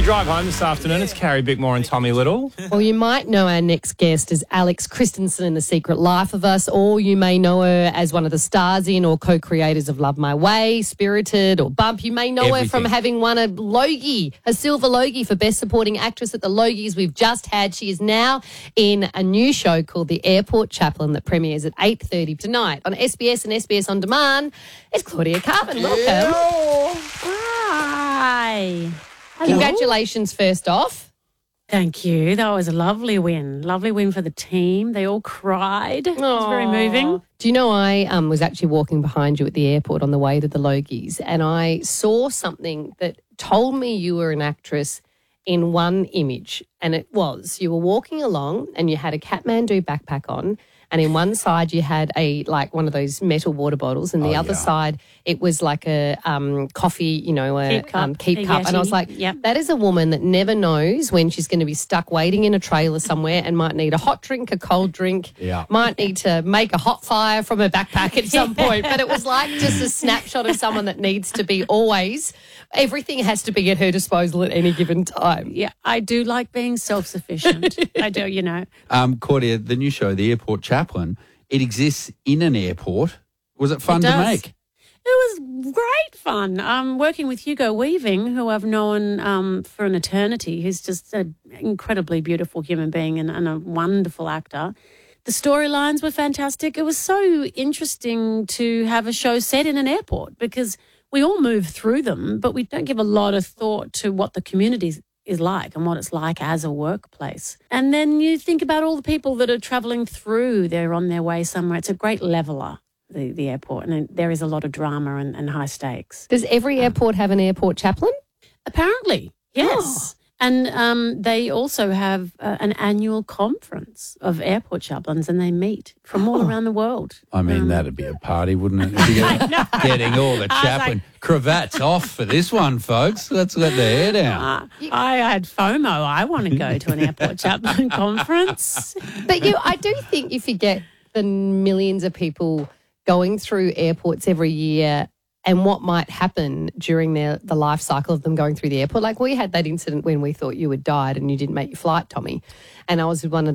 drive home this afternoon, it's Carrie Bickmore and Tommy Little. Well, you might know our next guest as Alex Christensen in The Secret Life of Us, or you may know her as one of the stars in or co-creators of Love My Way, Spirited or Bump. You may know her from having won a Logie, a silver Logie for Best Supporting Actress at the Logies we've just had. She is now in a new show called The Airport Chaplain that premieres at 8:30 tonight on SBS and SBS On Demand. It's Claudia Carvin. Welcome. Hi. Congratulations first off. Thank you. That was a lovely win. Lovely win for the team. They all cried. It was very moving. Do you know I was actually walking behind you at the airport on the way to the Logies, and I saw something that told me you were an actress in one image, and it was you were walking along and you had a Kathmandu backpack on, and in one side you had one of those metal water bottles, and the other side it was like a coffee, a keep cup. And I was like, that is a woman that never knows when she's going to be stuck waiting in a trailer somewhere and might need a hot drink, a cold drink, might need to make a hot fire from her backpack at some point. But it was like just a snapshot of someone that needs to be always, everything has to be at her disposal at any given time. Yeah, I do like being self-sufficient. I do, Claudia, the new show, The Airport Chaplain, it exists in an airport. Was it fun to make? It was great fun. Working with Hugo Weaving, who I've known for an eternity, who's just an incredibly beautiful human being and a wonderful actor. The storylines were fantastic. It was so interesting to have a show set in an airport because we all move through them, but we don't give a lot of thought to what the community is like and what it's like as a workplace. And then you think about all the people that are travelling through, they're on their way somewhere. It's a great leveller, the airport, and there is a lot of drama and high stakes. Does every airport have an airport chaplain? Apparently, yes. Oh. And they also have an annual conference of airport chaplains, and they meet from all around the world. I mean, that'd be a party, wouldn't it? Getting all the chaplain cravats off for this one, folks. Let's let their hair down. I had FOMO. I want to go to an airport chaplain conference. But I do think you forget the millions of people going through airports every year and what might happen during the life cycle of them going through the airport. Like we had that incident when we thought you had died and you didn't make your flight, Tommy. And I was with one of